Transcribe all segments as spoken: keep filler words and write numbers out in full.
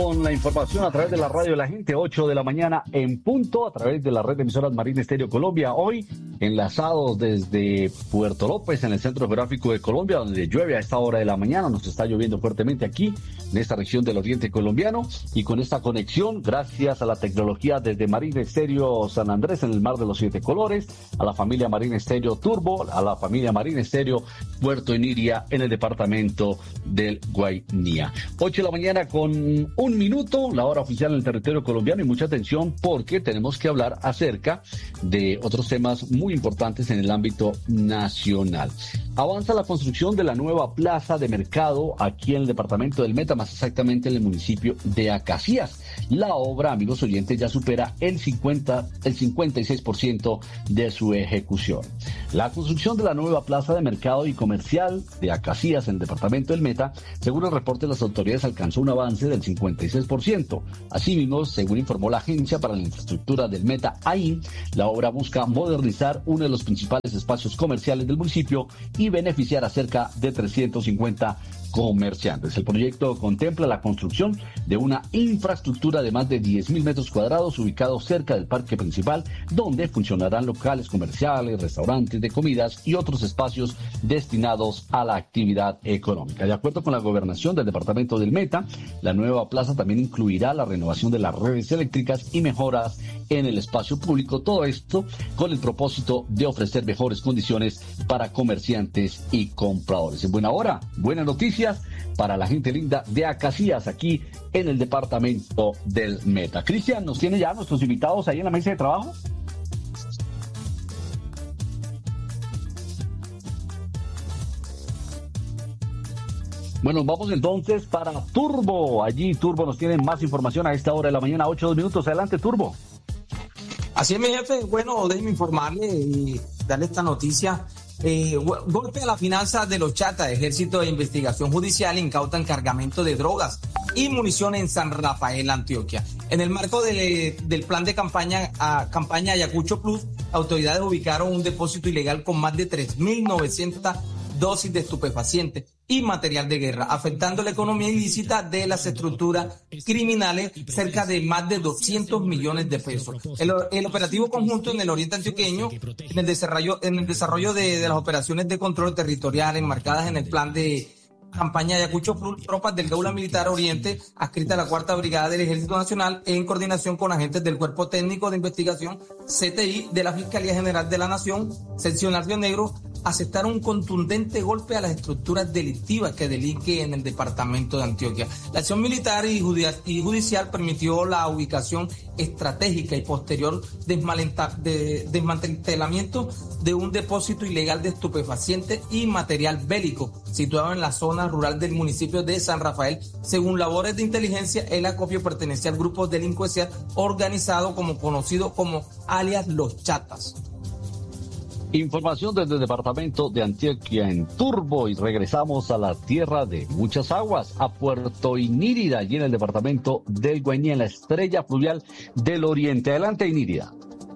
Con la información a través de la radio de la gente, ocho de la mañana en punto, a través de la red de emisoras Marina Estéreo Colombia. Hoy enlazados desde Puerto López, en el centro geográfico de Colombia, donde llueve a esta hora de la mañana. Nos está lloviendo fuertemente aquí, en esta región del oriente colombiano. Y con esta conexión, gracias a la tecnología desde Marina Estéreo San Andrés, en el mar de los siete colores, a la familia Marina Estéreo Turbo, a la familia Marina Estéreo Puerto Iniria, en el departamento del Guainía. ocho de la mañana con un minuto, la hora oficial en el territorio colombiano, y mucha atención porque tenemos que hablar acerca de otros temas muy importantes en el ámbito nacional. Avanza la construcción de la nueva plaza de mercado aquí en el departamento del Meta, más exactamente en el municipio de Acacías. La obra, amigos oyentes, ya supera el cincuenta, el cincuenta y seis por ciento de su ejecución. La construcción de la nueva plaza de mercado y comercial de Acacías en el departamento del Meta, según el reporte de las autoridades, alcanzó un avance del cincuenta y seis por ciento. Asimismo, según informó la Agencia para la Infraestructura del Meta, A I N, la obra busca modernizar uno de los principales espacios comerciales del municipio y beneficiar a cerca de trescientos cincuenta comerciantes. El proyecto contempla la construcción de una infraestructura de más de diez mil metros cuadrados ubicado cerca del parque principal, donde funcionarán locales comerciales, restaurantes de comidas y otros espacios destinados a la actividad económica. De acuerdo con la gobernación del departamento del Meta, la nueva plaza también incluirá la renovación de las redes eléctricas y mejoras en el espacio público. Todo esto con el propósito de ofrecer mejores condiciones para comerciantes y compradores. En buena hora, buenas noticias para la gente linda de Acacías, aquí en el departamento del Meta. Cristian, ¿nos tiene ya nuestros invitados ahí en la mesa de trabajo? Bueno, vamos entonces para Turbo. Allí Turbo nos tiene más información a esta hora de la mañana, ocho dos minutos. Adelante, Turbo. Así es, mi jefe. Bueno, déjeme informarle y darle esta noticia. Eh, golpe a la finanza de los Chatas. Ejército de Investigación Judicial incautan cargamento de drogas y munición en San Rafael, Antioquia. En el marco de, del plan de campaña, a, campaña Ayacucho Plus, autoridades ubicaron un depósito ilegal con más de tres mil novecientas dosis de estupefacientes y material de guerra, afectando la economía ilícita de las estructuras criminales, cerca de más de doscientos millones de pesos. El, el operativo conjunto en el oriente antioqueño, en el desarrollo, en el desarrollo de, de las operaciones de control territorial enmarcadas en el plan de campaña Ayacucho Plus, tropas del Gaula Militar Oriente, adscrita a la Cuarta Brigada del Ejército Nacional, en coordinación con agentes del Cuerpo Técnico de Investigación, C T I, de la Fiscalía General de la Nación, Seccional Río Negro, aceptaron un contundente golpe a las estructuras delictivas que delinquen en el departamento de Antioquia. La acción militar y judicial permitió la ubicación estratégica y posterior de desmantelamiento de un depósito ilegal de estupefacientes y material bélico situado en la zona rural del municipio de San Rafael. Según labores de inteligencia, el acopio pertenecía al grupo delincuencial organizado como conocido como alias Los Chatas. Información desde el departamento de Antioquia en Turbo, y regresamos a la tierra de muchas aguas, a Puerto Inírida, allí en el departamento del Guainía, en la estrella fluvial del oriente. Adelante, Inírida.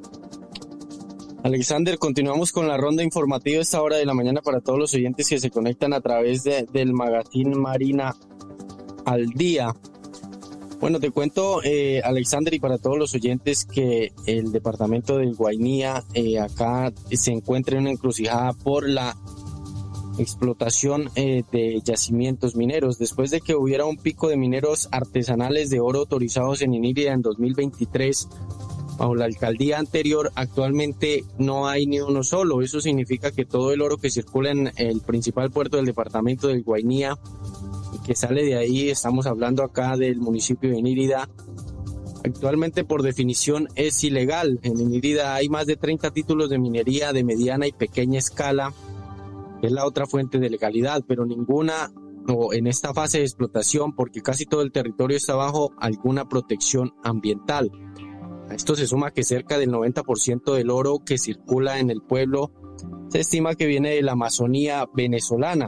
Alexander, continuamos con la ronda informativa a esta hora de la mañana para todos los oyentes que se conectan a través de, del magazine Marina al Día. Bueno, te cuento, eh, Alexander, y para todos los oyentes, que el departamento del Guainía eh, acá se encuentra en una encrucijada por la explotación eh, de yacimientos mineros. Después de que hubiera un pico de mineros artesanales de oro autorizados en Inírida en dos mil veintitrés, bajo la alcaldía anterior, actualmente no hay ni uno solo. Eso significa que todo el oro que circula en el principal puerto del departamento del Guainía y que sale de ahí, estamos hablando acá del municipio de Inírida, actualmente por definición es ilegal. En Inírida hay más de treinta títulos de minería de mediana y pequeña escala, que es la otra fuente de legalidad, pero ninguna o en esta fase de explotación, porque casi todo el territorio está bajo alguna protección ambiental. A esto se suma que cerca del noventa por ciento del oro que circula en el pueblo se estima que viene de la Amazonía venezolana.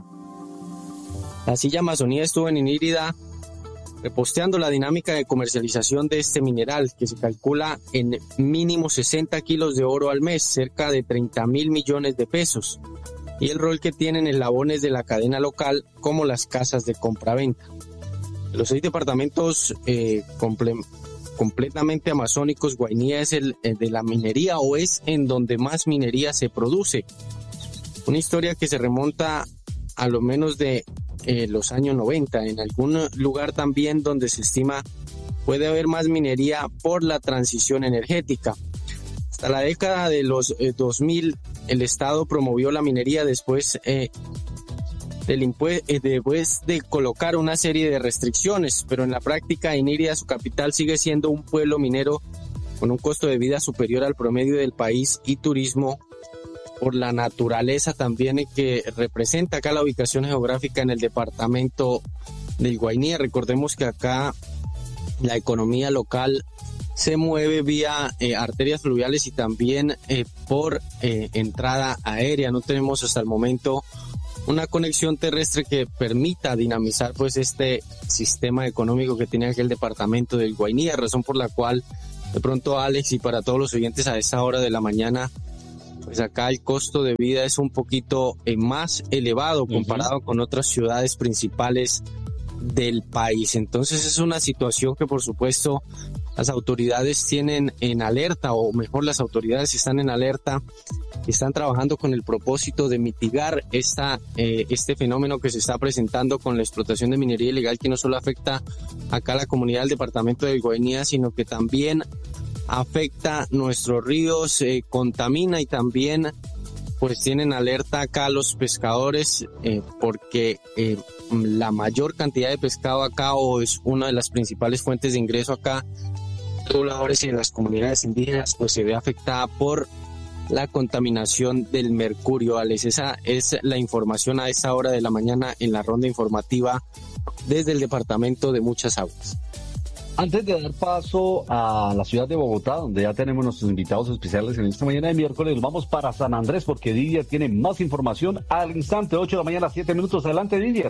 La silla Amazonía estuvo en Inírida reposteando la dinámica de comercialización de este mineral, que se calcula en mínimo sesenta kilos de oro al mes, cerca de treinta mil millones de pesos, y el rol que tienen eslabones de la cadena local como las casas de compraventa. Los seis departamentos eh, comple- completamente amazónicos, Guainía es el, el de la minería, o es en donde más minería se produce. Una historia que se remonta a lo menos de eh, los años noventa, en algún lugar también donde se estima puede haber más minería por la transición energética. Hasta la década de los eh, dos mil, el Estado promovió la minería después, eh, del impue- eh, después de colocar una serie de restricciones, pero en la práctica Inírida, su capital, sigue siendo un pueblo minero con un costo de vida superior al promedio del país y turismo por la naturaleza también que representa acá la ubicación geográfica en el departamento del Guainía. Recordemos que acá la economía local se mueve vía eh, arterias fluviales y también eh, por eh, entrada aérea. No tenemos hasta el momento una conexión terrestre que permita dinamizar pues este sistema económico que tiene aquel departamento del Guainía, razón por la cual de pronto, Alex, y para todos los oyentes a esa hora de la mañana, pues acá el costo de vida es un poquito eh, más elevado comparado uh-huh. con otras ciudades principales del país. Entonces es una situación que por supuesto las autoridades tienen en alerta, o mejor las autoridades están en alerta, están trabajando con el propósito de mitigar esta, eh, este fenómeno que se está presentando con la explotación de minería ilegal, que no solo afecta acá a la comunidad del departamento del Guainía, sino que también afecta nuestros ríos, eh, contamina, y también pues tienen alerta acá los pescadores eh, porque eh, la mayor cantidad de pescado acá, o es una de las principales fuentes de ingreso acá, pobladores y en las comunidades indígenas, pues se ve afectada por la contaminación del mercurio. Alex, esa es la información a esta hora de la mañana en la ronda informativa desde el departamento de Muchas Aguas. Antes de dar paso a la ciudad de Bogotá, donde ya tenemos nuestros invitados especiales en esta mañana de miércoles, nos vamos para San Andrés porque Didier tiene más información al instante, ocho de la mañana, siete minutos. Adelante, Didier.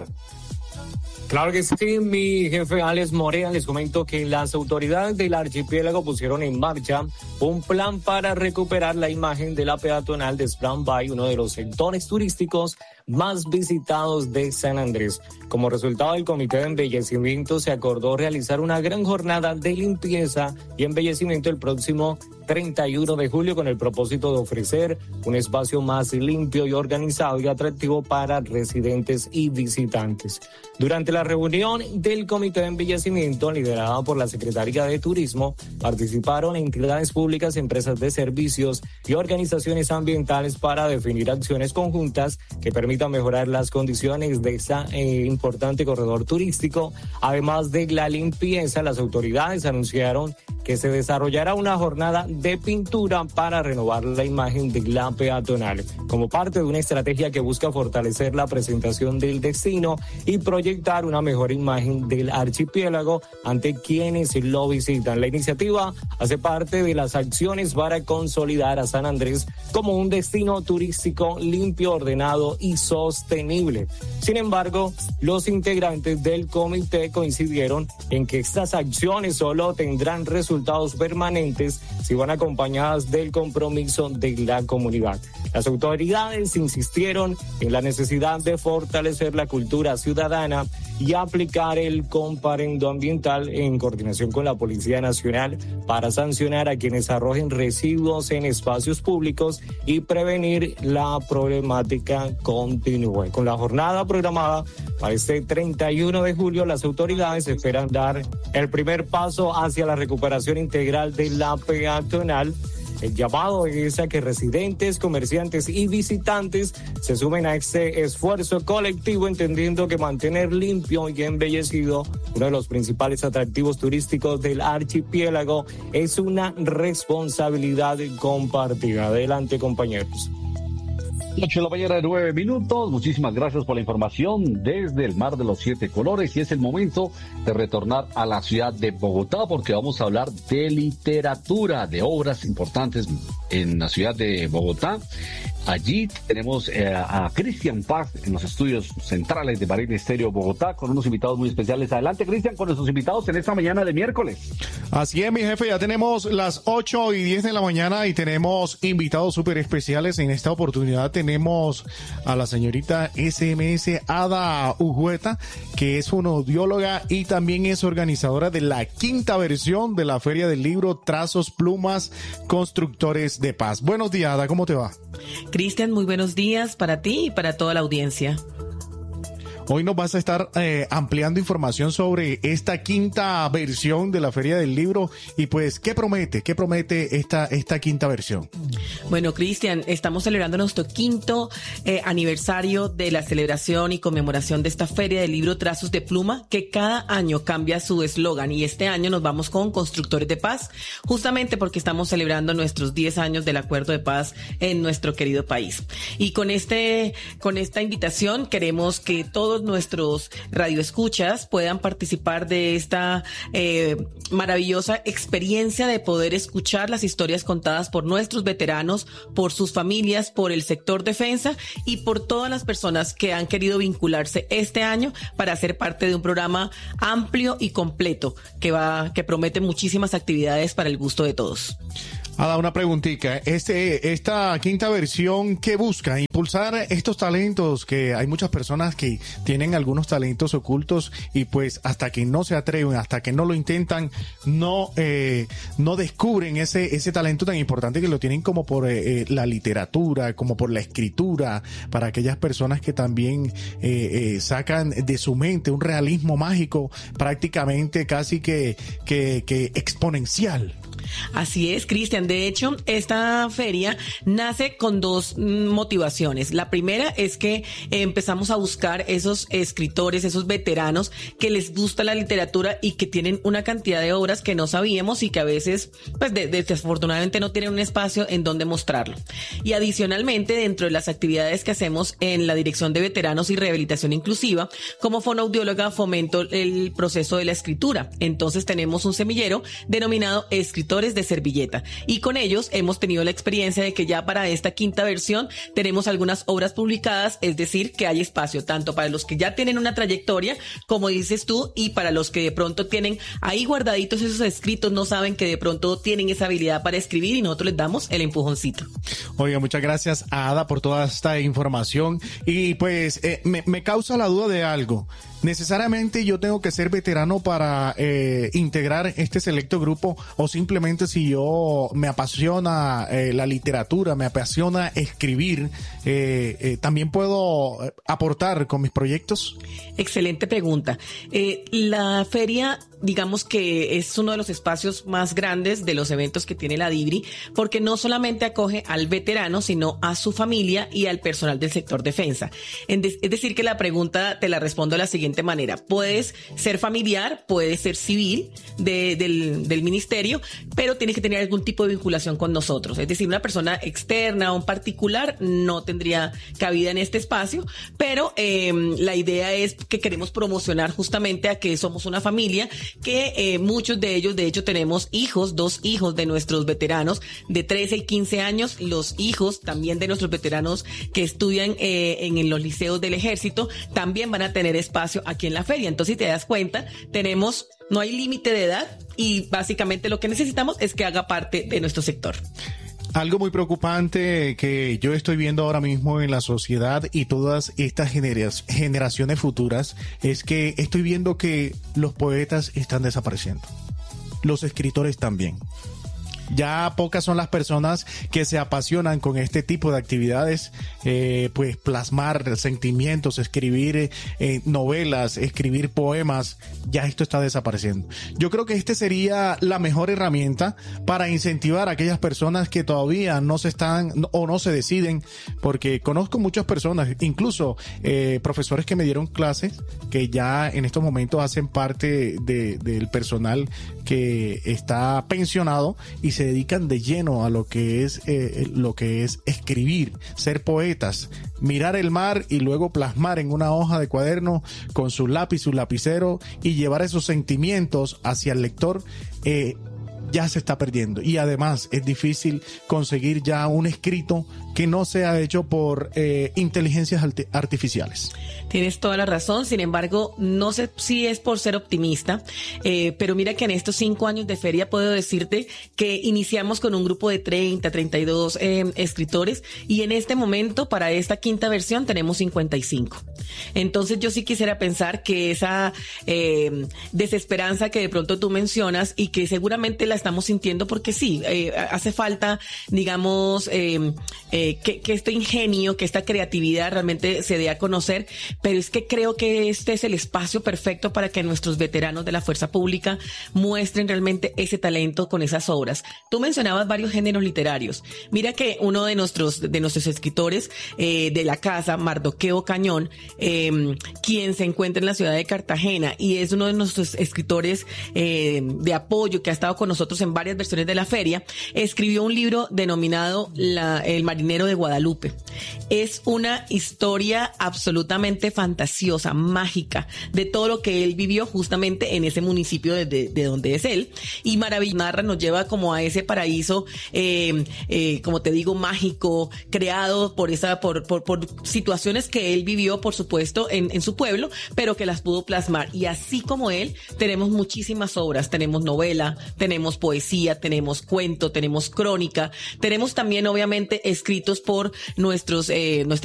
Claro que sí, mi jefe Alex Morea, les comento que las autoridades del archipiélago pusieron en marcha un plan para recuperar la imagen de la peatonal de Spran Bay, uno de los sectores turísticos más visitados de San Andrés. Como resultado del Comité de Embellecimiento, se acordó realizar una gran jornada de limpieza y embellecimiento el próximo treinta y uno de julio con el propósito de ofrecer un espacio más limpio y organizado y atractivo para residentes y visitantes. Durante la reunión del Comité de Embellecimiento, liderada por la Secretaría de Turismo, participaron entidades públicas, empresas de servicios y organizaciones ambientales para definir acciones conjuntas que permitan mejorar las condiciones de este eh, importante corredor turístico. Además de la limpieza, las autoridades anunciaron que se desarrollará una jornada de pintura para renovar la imagen de la peatonal, como parte de una estrategia que busca fortalecer la presentación del destino y proyectar una mejor imagen del archipiélago ante quienes lo visitan. La iniciativa hace parte de las acciones para consolidar a San Andrés como un destino turístico limpio, ordenado y sostenible. Sin embargo, los integrantes del comité coincidieron en que estas acciones solo tendrán resultados permanentes si van acompañadas del compromiso de la comunidad. Las autoridades insistieron en la necesidad de fortalecer la cultura ciudadana y aplicar el comparendo ambiental en coordinación con la Policía Nacional para sancionar a quienes arrojen residuos en espacios públicos y prevenir la problemática continúe. Con la jornada programada para este treinta y uno de julio, las autoridades esperan dar el primer paso hacia la recuperación integral de la peatonal. El llamado es a que residentes, comerciantes y visitantes se sumen a este esfuerzo colectivo, entendiendo que mantener limpio y embellecido uno de los principales atractivos turísticos del archipiélago es una responsabilidad compartida. Adelante, compañeros. ocho de la mañana, nueve minutos. Muchísimas gracias por la información desde el Mar de los Siete Colores, y es el momento de retornar a la ciudad de Bogotá porque vamos a hablar de literatura, de obras importantes en la ciudad de Bogotá. Allí tenemos eh, a Cristian Paz en los estudios centrales de Marina Estéreo Bogotá con unos invitados muy especiales. Adelante, Cristian, con nuestros invitados en esta mañana de miércoles. Así es, mi jefe, ya tenemos las ocho y diez de la mañana y tenemos invitados súper especiales. En esta oportunidad tenemos a la señorita S M S Ada Ujueta, que es fonoaudióloga y también es organizadora de la quinta versión de la Feria del Libro Trazos, Plumas, Constructores de Paz. Buenos días, Ada, ¿cómo te va? Cristian, muy buenos días para ti y para toda la audiencia. Hoy nos vas a estar eh, ampliando información sobre esta quinta versión de la Feria del Libro y pues, ¿qué promete? ¿Qué promete esta, esta quinta versión? Bueno, Cristian, estamos celebrando nuestro quinto eh, aniversario de la celebración y conmemoración de esta Feria del Libro Trazos de Pluma, que cada año cambia su eslogan y este año nos vamos con Constructores de Paz, justamente porque estamos celebrando nuestros diez años del Acuerdo de Paz en nuestro querido país. Y con este, con esta invitación queremos que todos nuestros radioescuchas puedan participar de esta eh, maravillosa experiencia de poder escuchar las historias contadas por nuestros veteranos, por sus familias, por el sector defensa y por todas las personas que han querido vincularse este año para ser parte de un programa amplio y completo que va, que promete muchísimas actividades para el gusto de todos. Ada, una preguntita. Este, esta quinta versión, ¿qué busca? Impulsar estos talentos, que hay muchas personas que tienen algunos talentos ocultos y pues hasta que no se atreven, hasta que no lo intentan, no eh, no descubren ese ese talento tan importante que lo tienen como por eh, la literatura, como por la escritura, para aquellas personas que también eh, eh, sacan de su mente un realismo mágico prácticamente casi que, que, que exponencial. Así es, Cristian. De hecho, esta feria nace con dos motivaciones. La primera es que empezamos a buscar esos escritores, esos veteranos que les gusta la literatura y que tienen una cantidad de obras que no sabíamos y que a veces, pues de, de, desafortunadamente no tienen un espacio en donde mostrarlo. Y adicionalmente, dentro de las actividades que hacemos en la Dirección de Veteranos y Rehabilitación Inclusiva, como fonoaudióloga fomento el proceso de la escritura. Entonces tenemos un semillero denominado Escritores de Servilleta y con ellos hemos tenido la experiencia de que ya para esta quinta versión tenemos algunas obras publicadas, es decir, que hay espacio tanto para los que ya tienen una trayectoria, como dices tú, y para los que de pronto tienen ahí guardaditos esos escritos, no saben que de pronto tienen esa habilidad para escribir y nosotros les damos el empujoncito. Oiga, muchas gracias a Ada por toda esta información y pues eh, me, me causa la duda de algo. ¿Necesariamente yo tengo que ser veterano para eh, integrar este selecto grupo o simplemente si yo me apasiona eh, la literatura, me apasiona escribir, eh, eh, también puedo aportar con mis proyectos? Excelente pregunta. Eh, la feria, digamos que es uno de los espacios más grandes de los eventos que tiene la DIVRI, porque no solamente acoge al veterano, sino a su familia y al personal del sector defensa. Es decir, que la pregunta te la respondo de la siguiente manera. Puedes ser familiar, puedes ser civil de, del, del ministerio, pero tienes que tener algún tipo de vinculación con nosotros. Es decir, una persona externa o un particular no tendría cabida en este espacio, pero eh, la idea es que queremos promocionar justamente a que somos una familia, que eh, muchos de ellos, de hecho, tenemos hijos, dos hijos de nuestros veteranos de trece y quince años, los hijos también de nuestros veteranos que estudian eh, en, en los liceos del ejército, también van a tener espacio aquí en la feria. Entonces, si te das cuenta, tenemos, no hay límite de edad y básicamente lo que necesitamos es que haga parte de nuestro sector. Algo muy preocupante que yo estoy viendo ahora mismo en la sociedad y todas estas generas, generaciones futuras es que estoy viendo que los poetas están desapareciendo. Los escritores también. Ya pocas son las personas que se apasionan con este tipo de actividades, eh, pues plasmar sentimientos, escribir eh, novelas, escribir poemas, ya esto está desapareciendo. Yo creo que este sería la mejor herramienta para incentivar a aquellas personas que todavía no se están o no se deciden, porque conozco muchas personas, incluso eh, profesores que me dieron clases, que ya en estos momentos hacen parte de, del personal que está pensionado y se dedican de lleno a lo que es eh, lo que es escribir, ser poetas, mirar el mar y luego plasmar en una hoja de cuaderno con su lápiz, su lapicero y llevar esos sentimientos hacia el lector. Eh, ya se está perdiendo. Y además es difícil conseguir ya un escrito que no sea hecho por eh, inteligencias artificiales. Tienes toda la razón, sin embargo, no sé si es por ser optimista, eh, pero mira que en estos cinco años de feria puedo decirte que iniciamos con un grupo de treinta, treinta y dos eh, escritores y en este momento para esta quinta versión tenemos cincuenta y cinco. Entonces yo sí quisiera pensar que esa eh, desesperanza que de pronto tú mencionas y que seguramente la estamos sintiendo porque sí, eh, hace falta, digamos, eh, eh, que, que este ingenio, que esta creatividad realmente se dé a conocer, pero es que creo que este es el espacio perfecto para que nuestros veteranos de la fuerza pública muestren realmente ese talento con esas obras. Tú mencionabas varios géneros literarios. Mira que uno de nuestros, de nuestros escritores eh, de la casa, Mardoqueo Cañón, eh, quien se encuentra en la ciudad de Cartagena y es uno de nuestros escritores eh, de apoyo que ha estado con nosotros en varias versiones de la feria, escribió un libro denominado la, El marinero de Guadalupe. Es una historia absolutamente fantasiosa, mágica, de todo lo que él vivió justamente en ese municipio de, de, de donde es él. Y Maravillarra nos lleva como a ese paraíso, eh, eh, como te digo, mágico, creado por esa, por, por, por situaciones que él vivió, por supuesto, en, en su pueblo, pero que las pudo plasmar. Y así como él, tenemos muchísimas obras. Tenemos novela, tenemos poesía, tenemos cuento, tenemos crónica, tenemos también, obviamente, escritos por nuestros, eh, nuestras